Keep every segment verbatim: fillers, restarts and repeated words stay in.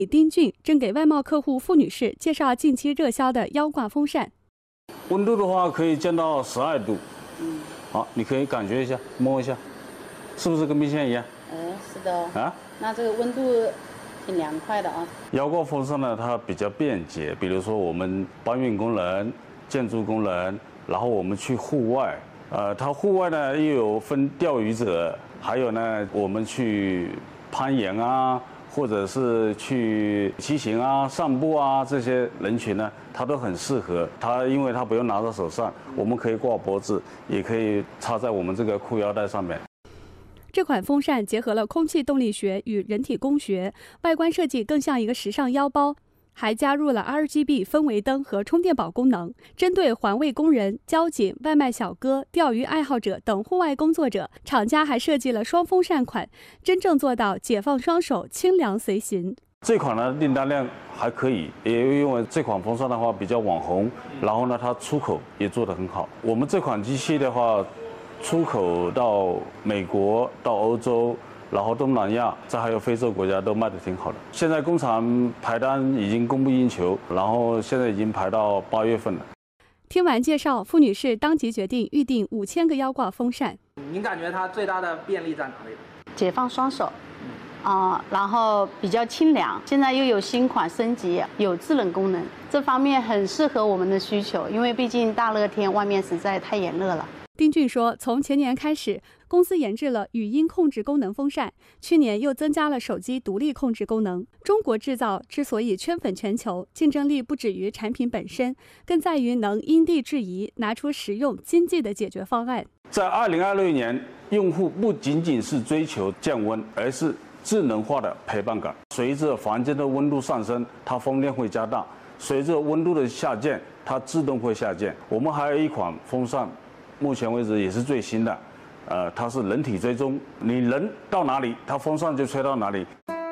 丁俊正给外贸客户付女士介绍近期热销的腰挂风扇。 温度的话可以降到十二度，嗯，好，你可以感觉一下，摸一下，是不是跟冰箱一样？ 嗯，是的哦。 啊， 那这个温度挺凉快的啊。 腰挂风扇呢，它比较便捷，比如说我们搬运工人、建筑工人，然后我们去户外，呃，它户外呢又有分钓鱼者，还有呢我们去攀岩啊，或者是去骑行啊、散步啊，这些人群呢，它都很适合。它因为它不用拿在手上，我们可以挂脖子，也可以插在我们这个裤腰带上面。 这款风扇结合了空气动力学与人体工学，外观设计更像一个时尚腰包，还加入了 R G B 氛围灯和充电宝功能。针对环卫工人、交警、外卖小哥、钓鱼爱好者等户外工作者，厂家还设计了双风扇款，真正做到解放双手，清凉随行。 这款呢订单量还可以，也因为这款风扇的话比较网红，然后呢它出口也做得很好。我们这款机器的话，出口到美国、到欧洲，然后东南亚，再还有非洲国家都卖得挺好的。现在工厂排单已经供不应求，然后现在已经排到八月份了。 听完介绍，付女士当即决定预订五千个腰挂风扇。 您感觉它最大的便利在哪里？ 解放双手，啊、呃，然后比较清凉。现在又有新款升级，有制冷功能，这方面很适合我们的需求，因为毕竟大热天外面实在太炎热了。 丁俊说，从前年开始，公司研制了语音控制功能风扇，去年又增加了手机独立控制功能。中国制造之所以圈粉全球，竞争力不止于产品本身，更在于能因地制宜，拿出实用经济的解决方案。 在二零二六年，用户不仅仅是追求降温，而是智能化的陪伴感。随着房间的温度上升，它风量会加大；随着温度的下降，它自动会下降。我们还有一款风扇，目前为止也是最新的，呃，它是人体追踪，你人到哪里，它风扇就吹到哪里。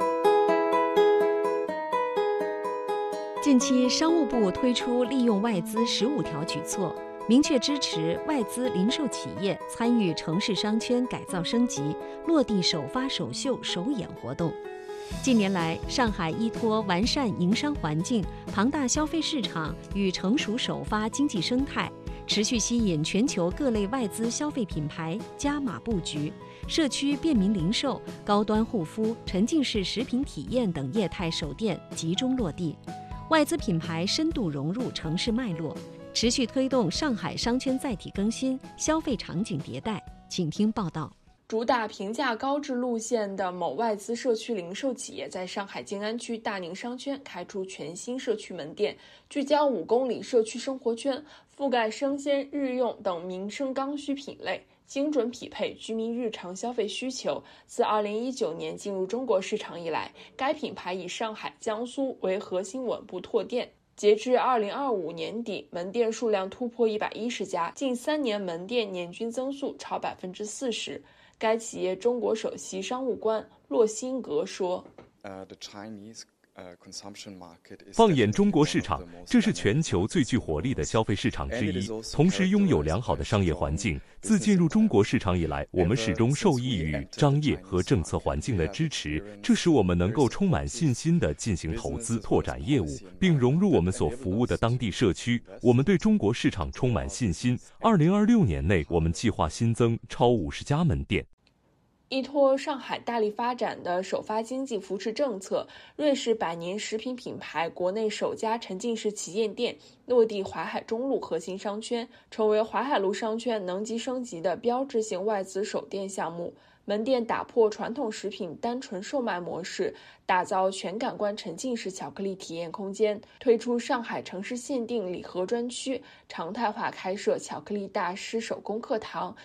近期，商务部推出利用外资十五条举措，明确支持外资零售企业参与城市商圈改造升级、落地首发首秀首演活动。近年来，上海依托完善营商环境、庞大消费市场与成熟首发经济生态，持续吸引全球各类外资消费品牌加码布局，社区便民零售、高端护肤、沉浸式食品体验等业态首店集中落地，外资品牌深度融入城市脉络，持续推动上海商圈载体更新、消费场景迭代。请听报道。 主打平价高质路线的某外资社区零售企业在上海静安区大宁商圈开出全新社区门店，聚焦五公里社区生活圈，覆盖生鲜、日用等民生刚需品类，精准匹配居民日常消费需求。自二零一九年进入中国市场以来，该品牌以上海、江苏为核心稳步拓店。截至二零二五年底，门店数量突破一百一十家，近三年门店年均增速超百分之四十。该企业中国首席商务官洛辛格说：“ 放眼中国市场，这是全球最具活力的消费市场之一，同时拥有良好的商业环境。自进入中国市场以来，我们始终受益于商业和政策环境的支持，这使我们能够充满信心地进行投资、拓展业务，并融入我们所服务的当地社区。我们对中国市场充满信心。二零二六年内，我们计划新增超五十家门店。” 依托上海大力发展的首发经济扶持政策，瑞士百年食品品牌国内首家沉浸式旗舰店落地淮海中路核心商圈，成为淮海路商圈能级升级的标志性外资首店项目。门店打破传统食品单纯售卖模式，打造全感官沉浸式巧克力体验空间，推出上海城市限定礼盒专区，常态化开设巧克力大师手工课堂，